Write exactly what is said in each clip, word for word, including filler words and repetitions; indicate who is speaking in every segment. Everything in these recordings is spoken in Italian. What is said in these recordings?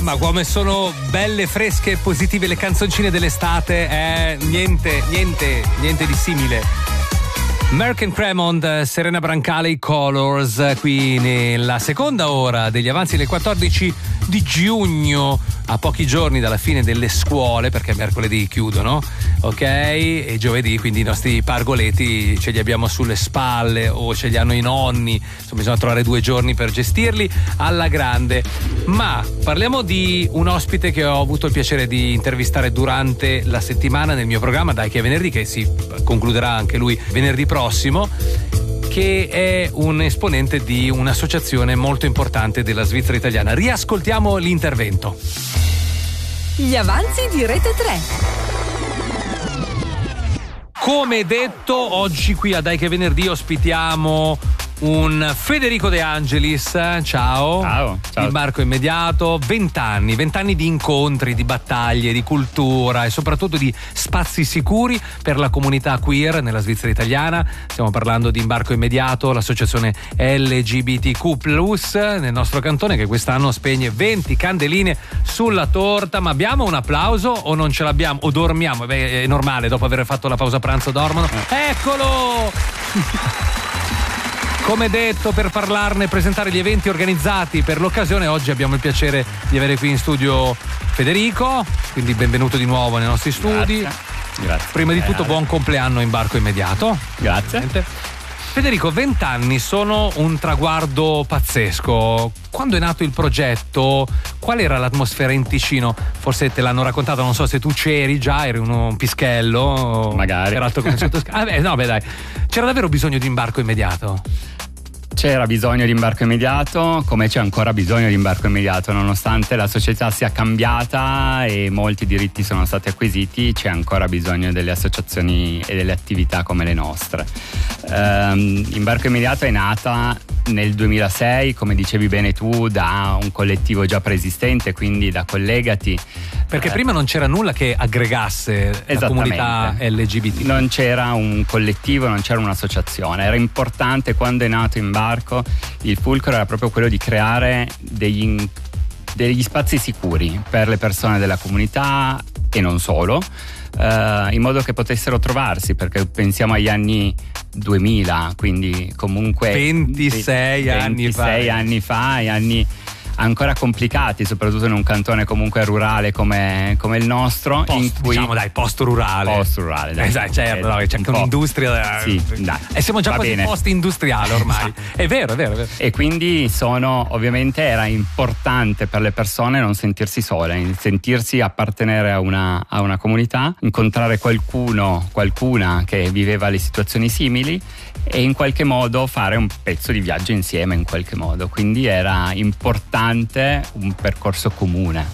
Speaker 1: Mamma, come sono belle, fresche e positive le canzoncine dell'estate, eh? Niente, niente, niente di simile. Merck and Cremont, Serena Brancale, Colors, qui nella seconda ora degli avanzi del quattordici di giugno, a pochi giorni dalla fine delle scuole, perché mercoledì chiudono, ok? E giovedì, quindi i nostri pargoleti ce li abbiamo sulle spalle o ce li hanno i nonni, insomma bisogna trovare due giorni per gestirli alla grande. Ma parliamo di un ospite che ho avuto il piacere di intervistare durante la settimana nel mio programma Dai che è venerdì, che si concluderà anche lui venerdì prossimo, che è un esponente di un'associazione molto importante della Svizzera italiana. Riascoltiamo l'intervento.
Speaker 2: Gli avanzi di Rete tre.
Speaker 1: Come detto, oggi qui a Dai che è venerdì ospitiamo un Federico De Angelis. Ciao.
Speaker 3: Ciao. Ciao.
Speaker 1: Imbarco immediato, vent'anni, vent'anni di incontri, di battaglie, di cultura e soprattutto di spazi sicuri per la comunità queer nella Svizzera italiana. Stiamo parlando di Imbarco immediato, l'associazione L G B T Q plus nel nostro cantone, che quest'anno spegne venti candeline sulla torta. Ma abbiamo un applauso o non ce l'abbiamo? O dormiamo? Beh, è normale, dopo aver fatto la pausa pranzo dormono. Eh. Eccolo! Come detto, per parlarne e presentare gli eventi organizzati per l'occasione, oggi abbiamo il piacere di avere qui in studio Federico, quindi benvenuto di nuovo nei nostri studi.
Speaker 3: Grazie. Grazie.
Speaker 1: Prima di tutto buon compleanno Imbarco immediato.
Speaker 3: Grazie.
Speaker 1: Federico, vent'anni sono un traguardo pazzesco. Quando è nato il progetto, qual era l'atmosfera in Ticino? Forse te l'hanno raccontato, non so se tu c'eri già, eri un pischello.
Speaker 3: Magari.
Speaker 1: Era alto come sotto... ah, beh, no, beh, dai. C'era davvero bisogno di Imbarco immediato?
Speaker 3: C'era bisogno di imbarco immediato, come c'è ancora bisogno di imbarco immediato, nonostante la società sia cambiata e molti diritti sono stati acquisiti, c'è ancora bisogno delle associazioni e delle attività come le nostre. Um, Imbarco immediato è nata nel duemilasei, come dicevi bene tu, da un collettivo già preesistente, quindi da Collegati.
Speaker 1: Perché
Speaker 3: eh,
Speaker 1: prima non c'era nulla che aggregasse la comunità L G B T.
Speaker 3: Non c'era un collettivo, non c'era un'associazione. Era importante quando è nato Imbarco, il fulcro era proprio quello di creare degli, degli spazi sicuri per le persone della comunità e non solo, eh, in modo che potessero trovarsi, perché pensiamo agli anni duemila, quindi comunque
Speaker 1: ventisei anni fa.
Speaker 3: ventisei anni fa, e anni ancora complicati, soprattutto in un cantone comunque rurale come, come il nostro,
Speaker 1: Post,
Speaker 3: in cui
Speaker 1: diciamo dai, post rurale.
Speaker 3: Post rurale, dai.
Speaker 1: Esatto, certo, no, c'è anche
Speaker 3: un
Speaker 1: un'industria.
Speaker 3: Sì, dai.
Speaker 1: E siamo già
Speaker 3: Va
Speaker 1: quasi
Speaker 3: bene.
Speaker 1: post industriale ormai. È vero, è vero, è vero.
Speaker 3: E quindi sono, ovviamente era importante per le persone non sentirsi sole, sentirsi appartenere a una, a una comunità, incontrare qualcuno, qualcuna che viveva le situazioni simili e in qualche modo fare un pezzo di viaggio insieme, in qualche modo. Quindi era importante un percorso comune.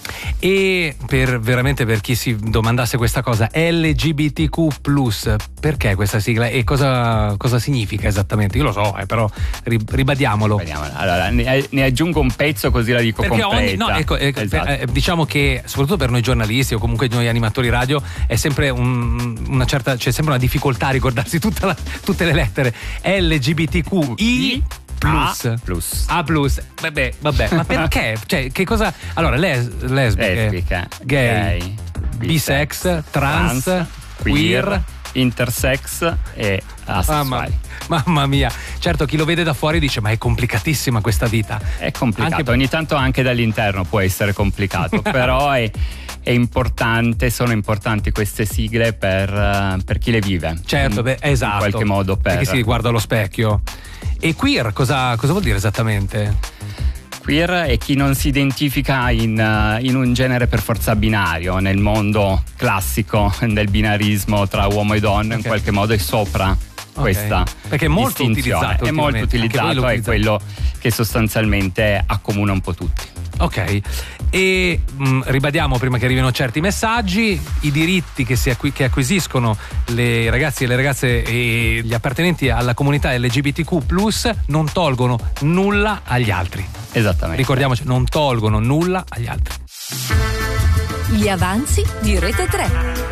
Speaker 1: E per veramente per chi si domandasse questa cosa, L G B T Q plus, perché questa sigla e cosa, cosa significa esattamente? Io lo so, eh, però ribadiamolo.
Speaker 3: Ribadiamolo. Allora, ne, ne aggiungo un pezzo così la dico
Speaker 1: perché
Speaker 3: completa.
Speaker 1: Ogni, no, ecco, ecco,
Speaker 3: esatto.
Speaker 1: per, eh, diciamo che soprattutto per noi giornalisti o comunque noi animatori radio è sempre un, una certa, c'è sempre una difficoltà a ricordarsi tutta la, tutte le lettere. L G B T Q I plus.
Speaker 3: A plus.
Speaker 1: A plus. Vabbè, vabbè, ma perché? Cioè, che cosa? Allora, les, lesbiche,
Speaker 3: lesbiche,
Speaker 1: gay,
Speaker 3: gay,
Speaker 1: bisex, trans, trans queer,
Speaker 3: queer, intersex e asessuali.
Speaker 1: Mamma, mamma mia, certo, chi lo vede da fuori dice ma è complicatissima questa vita.
Speaker 3: È complicato,
Speaker 1: anche...
Speaker 3: ogni tanto anche dall'interno può essere complicato, però è, è importante, sono importanti queste sigle per, uh, per chi le vive.
Speaker 1: Certo,
Speaker 3: in,
Speaker 1: beh, esatto.
Speaker 3: In qualche modo per...
Speaker 1: Perché si guarda allo specchio. E queer cosa, cosa vuol dire esattamente?
Speaker 3: Queer è chi non si identifica in, uh, in un genere per forza binario, nel mondo classico del binarismo tra uomo e donna, okay. In qualche modo è sopra questa
Speaker 1: okay. Perché è molto utilizzato,
Speaker 3: è molto utilizzato, è quello che sostanzialmente accomuna un po' tutti.
Speaker 1: Ok, e mh, ribadiamo prima che arrivino certi messaggi, i diritti che, si acqu- che acquisiscono le ragazzi e le ragazze e gli appartenenti alla comunità L G B T Q plus non tolgono nulla agli altri.
Speaker 3: Esattamente.
Speaker 1: Ricordiamoci, non tolgono nulla agli altri.
Speaker 2: Gli avanzi di Rete tre.